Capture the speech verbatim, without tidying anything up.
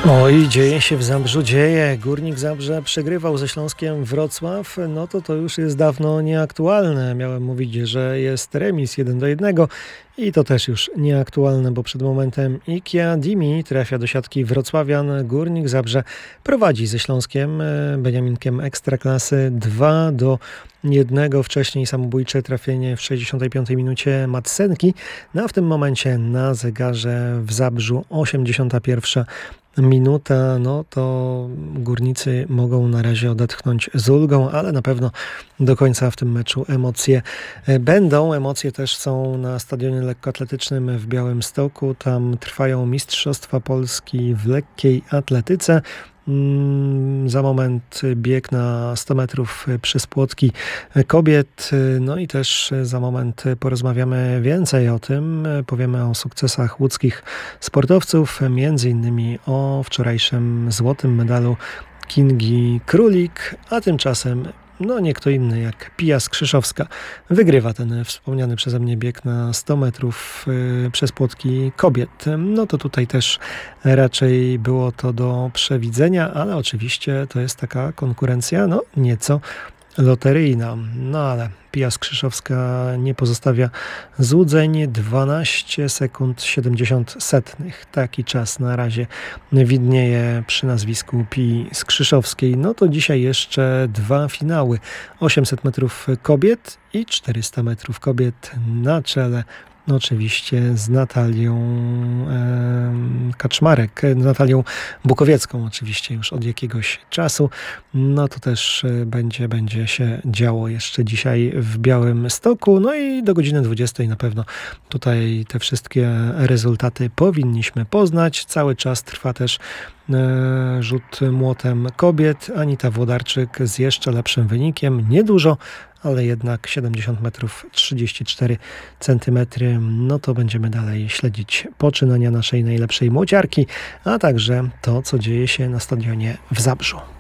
Oj, dzieje się w Zabrzu, dzieje. Górnik Zabrze przegrywał ze Śląskiem Wrocław, no to to już jest dawno nieaktualne. Miałem mówić, że jest remis jeden do jednego i to też już nieaktualne, bo przed momentem Ikia Dimi trafia do siatki wrocławian. Górnik Zabrze prowadzi ze Śląskiem Beniaminkiem Ekstraklasy dwa do jednego. Wcześniej samobójcze trafienie w sześćdziesiątej piątej minucie Madsenki. No a w tym momencie na zegarze w Zabrzu osiemdziesiąta pierwsza minuta, no to górnicy mogą na razie odetchnąć z ulgą, ale na pewno do końca w tym meczu emocje będą. Emocje też są na stadionie lekkoatletycznym w Białymstoku. Tam trwają Mistrzostwa Polski w lekkiej atletyce. Za moment bieg na sto metrów przez płotki kobiet, no i też za moment porozmawiamy więcej o tym. Powiemy o sukcesach łódzkich sportowców, między innymi o wczorajszym złotym medalu Kingi Królik, a tymczasem no nie kto inny jak Pia Skrzyszowska wygrywa ten wspomniany przeze mnie bieg na sto metrów y, przez płotki kobiet. No to tutaj też raczej było to do przewidzenia, ale oczywiście to jest taka konkurencja no nieco loteryjna. No ale Pia Skrzyszowska nie pozostawia złudzeń. dwanaście sekund siedemdziesiąt setnych. Taki czas na razie widnieje przy nazwisku Pii Skrzyszowskiej. No to dzisiaj jeszcze dwa finały. osiemset metrów kobiet i czterysta metrów kobiet na czele. No oczywiście z Natalią e, Kaczmarek, z Natalią Bukowiecką oczywiście już od jakiegoś czasu. No to też będzie, będzie się działo jeszcze dzisiaj w Białymstoku. No i do godziny dwudziestej na pewno tutaj te wszystkie rezultaty powinniśmy poznać. Cały czas trwa też e, rzut młotem kobiet. Anita Włodarczyk z jeszcze lepszym wynikiem. Niedużo, ale jednak siedemdziesiąt metrów trzydzieści cztery centymetry. No to będziemy dalej śledzić poczynania naszej najlepszej młociarki, a także to, co dzieje się na stadionie w Zabrzu.